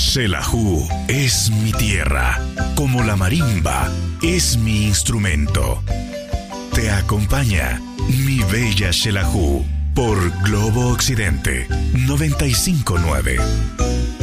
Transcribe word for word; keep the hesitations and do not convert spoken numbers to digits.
Xelajú es mi tierra, como la marimba es mi instrumento. Te acompaña mi bella Xelajú por Globo Occidente noventa y cinco punto nueve.